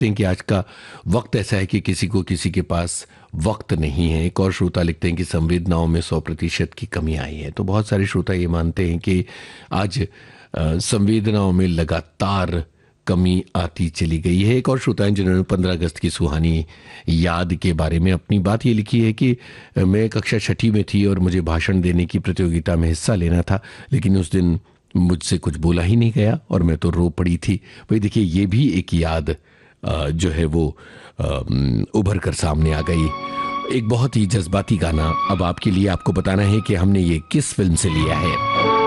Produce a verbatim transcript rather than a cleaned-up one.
हैं कि आज का वक्त ऐसा है कि किसी को किसी के पास वक्त नहीं है। एक और श्रोता लिखते हैं कि संवेदनाओं में सौ प्रतिशत की कमी आई है। तो बहुत सारे श्रोता ये मानते हैं कि आज अ, संवेदनाओं में लगातार कमी आती चली गई है। एक और श्रोता हैं जिन्होंने पंद्रह अगस्त की सुहानी याद के बारे में अपनी बात ये लिखी है कि अ, मैं कक्षा छठी में थी और मुझे भाषण देने की प्रतियोगिता में हिस्सा लेना था, लेकिन उस दिन मुझसे कुछ बोला ही नहीं गया और मैं तो रो पड़ी थी। भाई देखिए, ये भी एक याद अ, जो है वो अ, उभर कर सामने आ गई। एक बहुत ही जज्बाती गाना अब आपके लिए, आपको बताना है कि हमने ये किस फिल्म से लिया है।